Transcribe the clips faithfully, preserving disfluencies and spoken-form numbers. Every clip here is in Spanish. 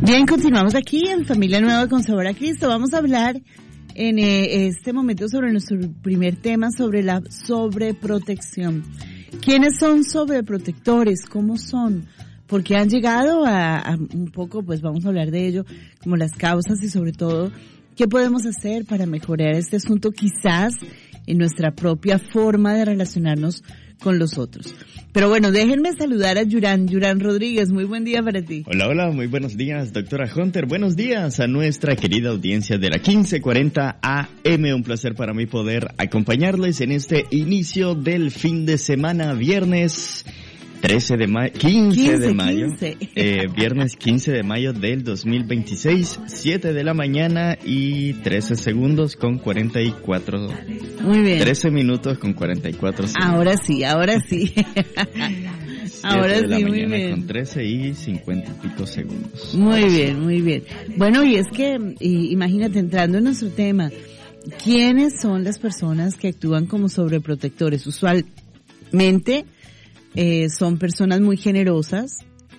Bien, continuamos aquí en Familia Nueva con Sabor a Cristo. Vamos a hablar en eh, este momento sobre nuestro primer tema, sobre la sobreprotección. ¿Quiénes son sobreprotectores? ¿Cómo son? Porque han llegado a, a un poco, pues vamos a hablar de ello, como las causas y sobre todo, ¿qué podemos hacer para mejorar este asunto quizás en nuestra propia forma de relacionarnos con los otros? Pero bueno, déjenme saludar a Yuran, Yuran Rodríguez, muy buen día para ti. Hola, hola, muy buenos días, doctora Hunter, buenos días a nuestra querida audiencia de la quince cuarenta A M, un placer para mí poder acompañarles en este inicio del fin de semana, viernes trece de mayo, quince, quince de mayo, quince. Eh, viernes quince de mayo del dos mil veintiséis, siete de la mañana y trece segundos con cuarenta y cuatro. Muy bien. trece minutos con cuarenta y cuatro segundos. Ahora sí, ahora sí. Ahora sí, muy bien. Con trece y cincuenta y pico segundos. Muy bien, muy bien. Bueno, y es que, y, imagínate, entrando en nuestro tema, ¿quiénes son las personas que actúan como sobreprotectores? Usualmente, Eh, son personas muy generosas,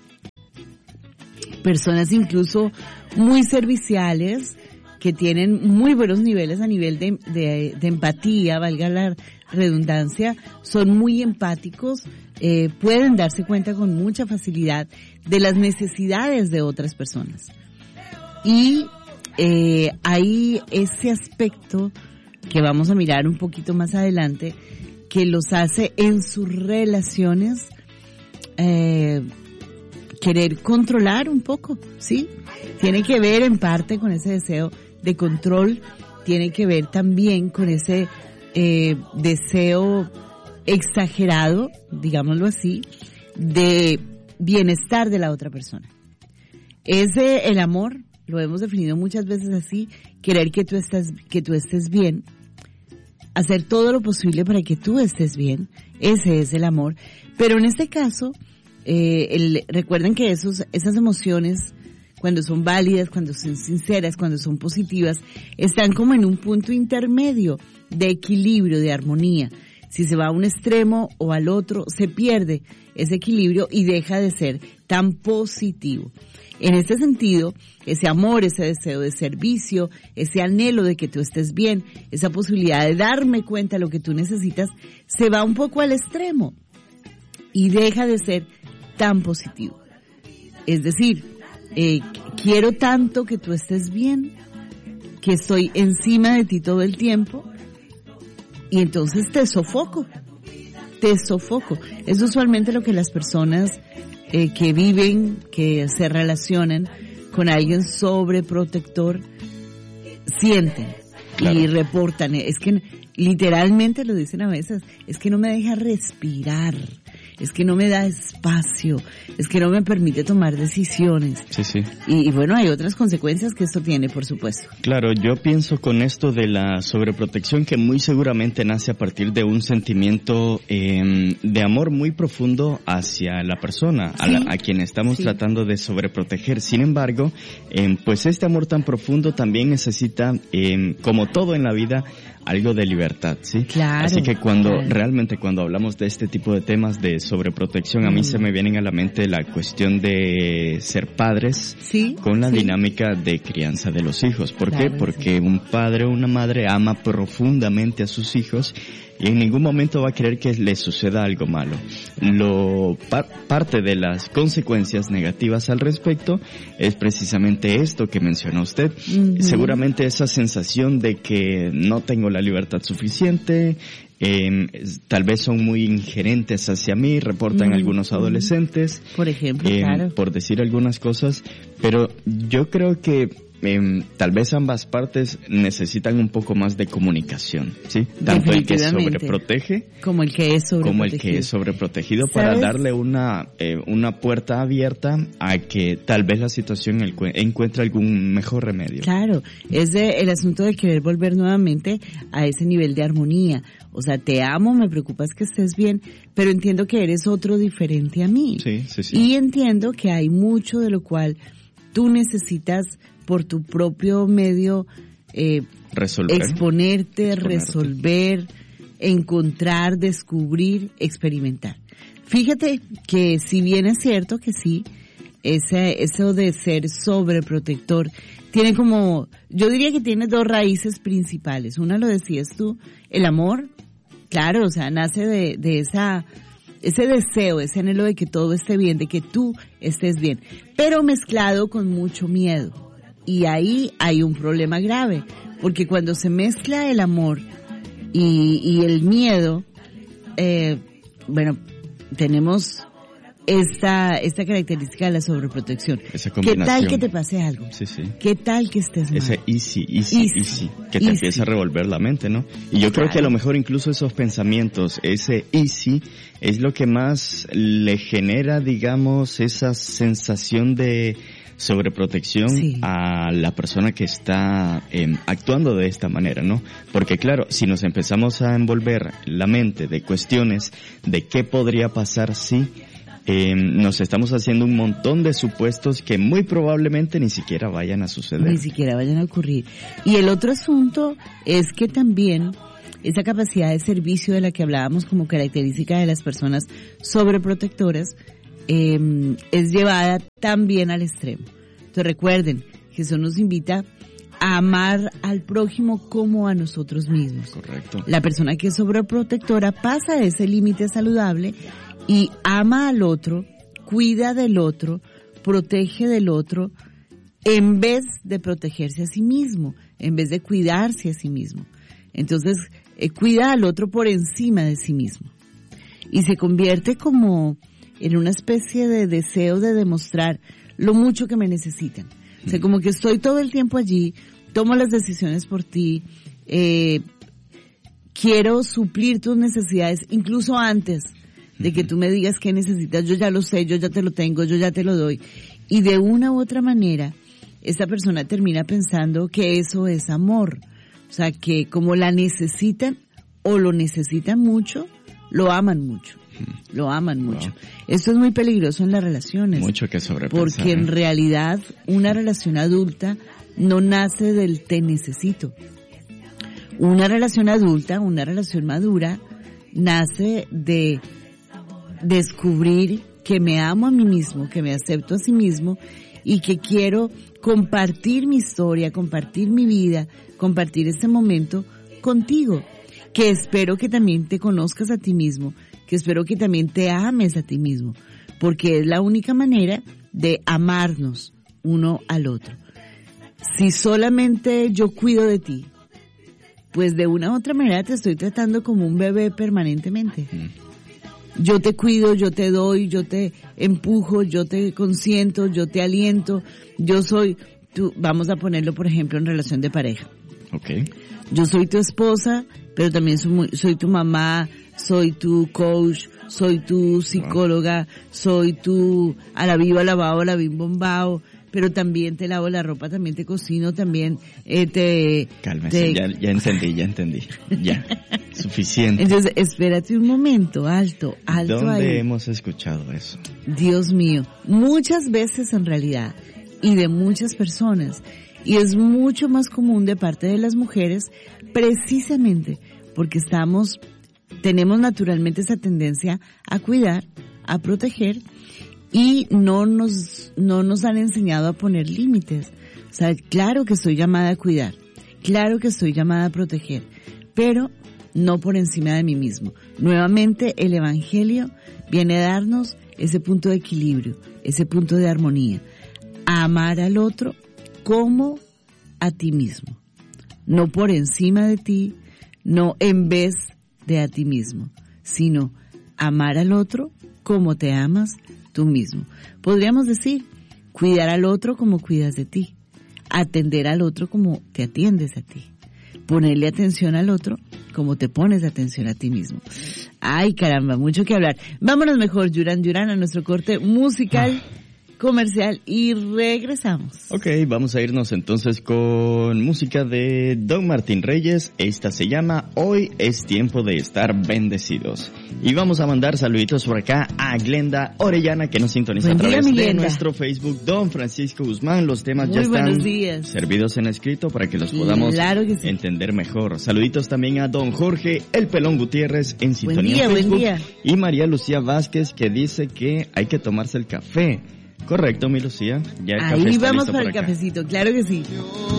personas incluso muy serviciales, que tienen muy buenos niveles a nivel de, de, de empatía, valga la redundancia, son muy empáticos, eh, pueden darse cuenta con mucha facilidad de las necesidades de otras personas. Y eh, hay ese aspecto que vamos a mirar un poquito más adelante, que los hace en sus relaciones eh, querer controlar un poco, ¿sí? Tiene que ver en parte con ese deseo de control, tiene que ver también con ese eh, deseo exagerado, digámoslo así, de bienestar de la otra persona. Ese, el amor, lo hemos definido muchas veces así, querer que tú estés, que tú estés bien, hacer todo lo posible para que tú estés bien, ese es el amor. Pero en este caso, eh, el, recuerden que esos, esas emociones, cuando son válidas, cuando son sinceras, cuando son positivas, están como en un punto intermedio de equilibrio, de armonía. Si se va a un extremo o al otro, se pierde ese equilibrio y deja de ser tan positivo. En este sentido, ese amor, ese deseo de servicio, ese anhelo de que tú estés bien, esa posibilidad de darme cuenta de lo que tú necesitas, se va un poco al extremo y deja de ser tan positivo. Es decir, eh, quiero tanto que tú estés bien, que estoy encima de ti todo el tiempo, y entonces te sofoco, te sofoco. Es usualmente lo que las personas eh, que viven, que se relacionan con alguien sobreprotector sienten. Claro. Y reportan. Es que literalmente lo dicen a veces, es que no me deja respirar, es que no me da espacio, es que no me permite tomar decisiones. Sí, sí. Y, y bueno, hay otras consecuencias que esto tiene, por supuesto. Claro, yo pienso con esto de la sobreprotección que muy seguramente nace a partir de un sentimiento eh, de amor muy profundo hacia la persona, ¿sí? a, la, a quien estamos sí. tratando de sobreproteger. Sin embargo, eh, pues este amor tan profundo también necesita, eh, como todo en la vida, algo de libertad, ¿sí? Claro. Así que cuando, claro. realmente cuando hablamos de este tipo de temas de sobreprotección, a mí mm. se me vienen a la mente la cuestión de ser padres, ¿sí? con la sí. dinámica de crianza de los hijos. ¿Por claro, qué? Porque sí. un padre o una madre ama profundamente a sus hijos y en ningún momento va a querer que les suceda algo malo. Lo par, parte de las consecuencias negativas al respecto es precisamente esto que mencionó usted. Uh-huh. Seguramente esa sensación de que no tengo la libertad suficiente, eh, tal vez son muy ingerentes hacia mí, reportan uh-huh. algunos adolescentes. Por ejemplo, eh, claro. Por decir algunas cosas, pero yo creo que Eh, tal vez ambas partes necesitan un poco más de comunicación, ¿sí? Tanto el que sobreprotege como el que es sobreprotegido, como el que es sobreprotegido para darle una eh, una puerta abierta a que tal vez la situación encuentre algún mejor remedio. Claro, es de, el asunto de querer volver nuevamente a ese nivel de armonía. O sea, te amo, me preocupas que estés bien, pero entiendo que eres otro diferente a mí. Sí, sí, sí. Y entiendo que hay mucho de lo cual tú necesitas por tu propio medio eh, resolver, exponerte, resolver, encontrar, descubrir, experimentar. Fíjate que si bien es cierto que sí, ese, eso de ser sobreprotector, tiene como, yo diría que tiene dos raíces principales. Una lo decías tú, el amor, claro, o sea, nace de, de esa, ese deseo, ese anhelo de que todo esté bien, de que tú estés bien, pero mezclado con mucho miedo. Y ahí hay un problema grave, porque cuando se mezcla el amor y, y el miedo, eh, bueno, tenemos esta esta característica de la sobreprotección. Esa combinación. ¿Qué tal que te pase algo? Sí, sí. ¿Qué tal que estés mal? Ese easy, easy, easy, easy que te easy. empieza a revolver la mente, ¿no? Y yo creo Claro. que a lo mejor incluso esos pensamientos, ese easy, es lo que más le genera, digamos, esa sensación de sobreprotección Sí. a la persona que está eh, actuando de esta manera, ¿no? Porque claro, si nos empezamos a envolver la mente de cuestiones de qué podría pasar si, eh, nos estamos haciendo un montón de supuestos que muy probablemente ni siquiera vayan a suceder. Ni siquiera vayan a ocurrir. Y el otro asunto es que también esa capacidad de servicio de la que hablábamos como característica de las personas sobreprotectoras eh, es llevada también al extremo. Entonces recuerden, Jesús nos invita a amar al prójimo como a nosotros mismos. Correcto. La persona que es sobreprotectora pasa de ese límite saludable y ama al otro, cuida del otro, protege del otro, en vez de protegerse a sí mismo, en vez de cuidarse a sí mismo. Entonces, eh, cuida al otro por encima de sí mismo. Y se convierte como en una especie de deseo de demostrar lo mucho que me necesitan. O sea, como que estoy todo el tiempo allí, tomo las decisiones por ti, eh, quiero suplir tus necesidades, incluso antes de que tú me digas qué necesitas, yo ya lo sé, yo ya te lo tengo, yo ya te lo doy. Y de una u otra manera, esta persona termina pensando que eso es amor. O sea, que como la necesitan o lo necesitan mucho, lo aman mucho. Lo aman mucho. Wow. Esto es muy peligroso en las relaciones. Mucho que sobrepensar. Porque en ¿eh? realidad una relación adulta no nace del te necesito. Una relación adulta, una relación madura, nace de descubrir que me amo a mí mismo, que me acepto a sí mismo y que quiero compartir mi historia, compartir mi vida, compartir este momento contigo. Que espero que también te conozcas a ti mismo, que espero que también te ames a ti mismo, porque es la única manera de amarnos uno al otro. Si solamente yo cuido de ti, pues de una u otra manera te estoy tratando como un bebé permanentemente. Yo te cuido, yo te doy, yo te empujo, yo te consiento, yo te aliento, yo soy tu, vamos a ponerlo por ejemplo en relación de pareja. Okay. Yo soy tu esposa, pero también soy, muy, soy tu mamá, soy tu coach, soy tu psicóloga, soy tu a la viva lavado, a la bim bombao, pero también te lavo la ropa, también te cocino, también eh, te... Cálmese, te... ya, ya entendí, ya entendí. Ya, suficiente. Entonces, espérate un momento, alto, alto ¿Dónde ahí. hemos escuchado eso? Dios mío, muchas veces en realidad, y de muchas personas, y es mucho más común de parte de las mujeres, precisamente porque estamos, tenemos naturalmente esa tendencia a cuidar, a proteger, y no nos, no nos han enseñado a poner límites. O sea, claro que estoy llamada a cuidar, claro que estoy llamada a proteger, pero no por encima de mí mismo. Nuevamente, el Evangelio viene a darnos ese punto de equilibrio, ese punto de armonía. A amar al otro como a ti mismo. No por encima de ti, no en vez de a ti mismo, sino amar al otro como te amas tú mismo. Podríamos decir, cuidar al otro como cuidas de ti, atender al otro como te atiendes a ti, ponerle atención al otro como te pones atención a ti mismo. Ay, caramba, mucho que hablar. Vámonos mejor, Yuran Yuran, a nuestro corte musical comercial y regresamos. Ok, vamos a irnos entonces con música de Don Martín Reyes. Esta se llama Hoy es tiempo de estar bendecidos. Y vamos a mandar saluditos por acá a Glenda Orellana, que nos sintoniza Buen a través día, de nuestro Facebook. Don Francisco Guzmán, los temas Muy ya están buenos días. servidos en escrito para que los podamos Claro que sí. entender mejor. Saluditos también a Don Jorge El Pelón Gutiérrez en sintonía día, en buen Facebook. día. Y María Lucía Vázquez, que dice que hay que tomarse el café Correcto, mi Lucía. Ya el café Ahí está vamos listo para por el acá. cafecito, claro que sí.